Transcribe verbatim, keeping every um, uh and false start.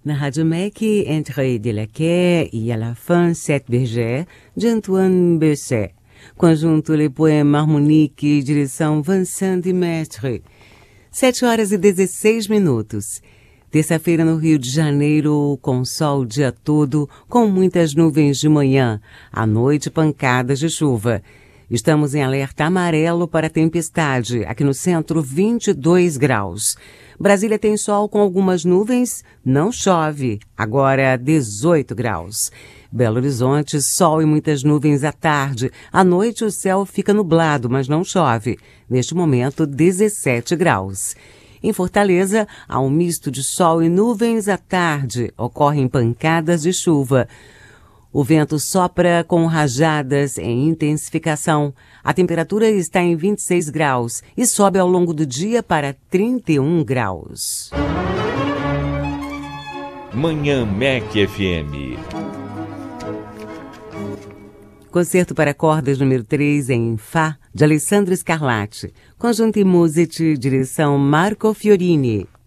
Na Rádio M E C, Entre de la Quai e à la fin, Sept Bergers, de Antoine Besset. Conjunto Le Poème Harmonique, direção Vincent Dimestre. Sete horas e dezesseis minutos. Terça-feira no Rio de Janeiro, com sol o dia todo, com muitas nuvens de manhã. À noite, pancadas de chuva. Estamos em alerta amarelo para tempestade, aqui no centro, vinte e dois graus. Brasília tem sol com algumas nuvens, não chove, agora dezoito graus. Belo Horizonte, sol e muitas nuvens à tarde. À noite o céu fica nublado, mas não chove. Neste momento, dezessete graus. Em Fortaleza, há um misto de sol e nuvens à tarde. Ocorrem pancadas de chuva. O vento sopra com rajadas em intensificação. A temperatura está em vinte e seis graus e sobe ao longo do dia para trinta e um graus. Manhã M E C F M. Concerto para cordas número três em Fá, de Alessandro Scarlatti. Conjunto e Musete, direção Marco Fiorini.